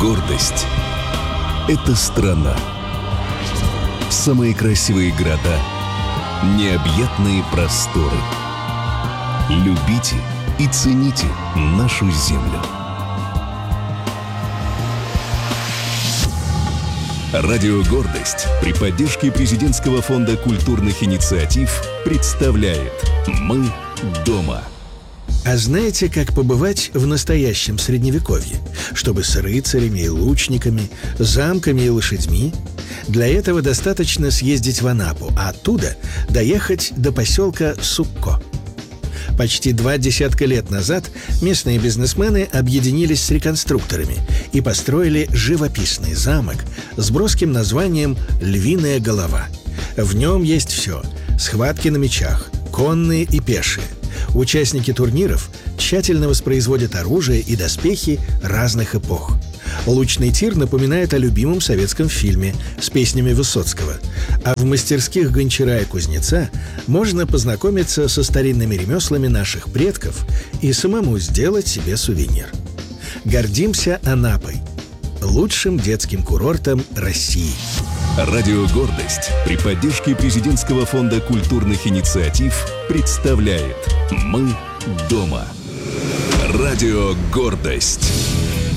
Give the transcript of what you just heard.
Гордость — это страна. Самые красивые города, необъятные просторы. Любите и цените нашу землю. Радио «Гордость» при поддержке Президентского фонда культурных инициатив представляет «Мы дома». А знаете, как побывать в настоящем Средневековье? Чтобы с рыцарями и лучниками, замками и лошадьми? Для этого достаточно съездить в Анапу, а оттуда доехать до поселка Сукко. Почти 20 лет назад местные бизнесмены объединились с реконструкторами и построили живописный замок с броским названием «Львиная голова». В нем есть все – схватки на мечах, конные и пешие. Участники турниров тщательно воспроизводят оружие и доспехи разных эпох. Лучный тир напоминает о любимом советском фильме с песнями Высоцкого. А в мастерских гончара и кузнеца можно познакомиться со старинными ремеслами наших предков и самому сделать себе сувенир. Гордимся Анапой, лучшим детским курортом России. Радио «Гордость» при поддержке Президентского фонда культурных инициатив представляет «Мы дома». Радио «Гордость».